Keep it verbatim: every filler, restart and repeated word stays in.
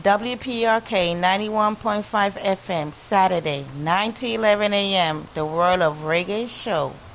W P R K ninety-one point five F M, Saturday, nine to eleven a m, The World of Reggae Show.